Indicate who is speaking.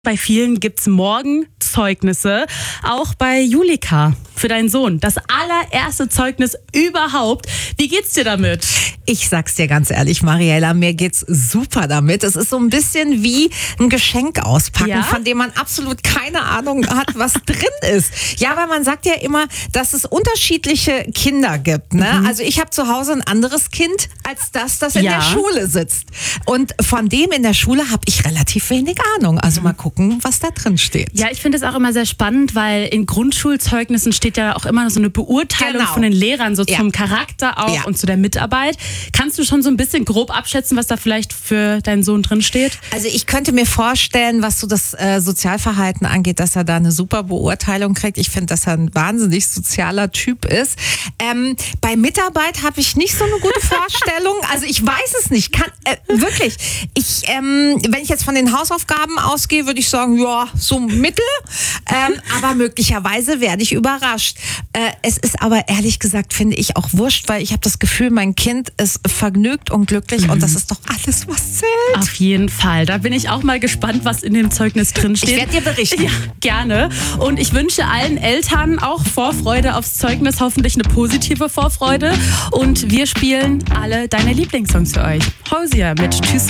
Speaker 1: Bei vielen gibt's morgen Zeugnisse, auch bei Julika für deinen Sohn. Das allererste Zeugnis überhaupt. Wie geht's dir damit?
Speaker 2: Ich sag's dir ganz ehrlich, Mariella, mir geht's super damit. Es ist so ein bisschen wie ein Geschenk auspacken, von dem man absolut keine Ahnung hat, was drin ist. Ja, weil man sagt ja immer, dass es unterschiedliche Kinder gibt. Ne? Also ich habe zu Hause ein anderes Kind als das in der Schule sitzt. Und von dem in der Schule habe ich relativ wenig Ahnung. Also mal gucken, was da drin steht.
Speaker 1: Ja, ich finde es auch immer sehr spannend, weil in Grundschulzeugnissen steht ja auch immer so eine Beurteilung von den Lehrern, so zum Charakter auch und zu der Mitarbeit. Kannst du schon so ein bisschen grob abschätzen, was da vielleicht für deinen Sohn drin steht?
Speaker 2: Also ich könnte mir vorstellen, was so das Sozialverhalten angeht, dass er da eine super Beurteilung kriegt. Ich finde, dass er ein wahnsinnig sozialer Typ ist. Bei Mitarbeit habe ich nicht so eine gute Vorstellung. Also ich weiß es nicht. Wirklich. Wenn ich jetzt von den Hausaufgaben ausgehe, würde ich sagen, ja, so mittel. Aber möglicherweise werde ich überrascht. Es ist aber ehrlich gesagt, finde ich, auch wurscht, weil ich habe das Gefühl, mein Kind ist vergnügt und glücklich und das ist doch alles, was zählt.
Speaker 1: Auf jeden Fall. Da bin ich auch mal gespannt, was in dem Zeugnis drin steht.
Speaker 2: Ich werde dir berichten.
Speaker 1: Ja, gerne. Und ich wünsche allen Eltern auch Vorfreude aufs Zeugnis, hoffentlich eine positive Vorfreude. Und wir spielen alle deine Lieblingssongs für euch. Hosier mit Tschüss.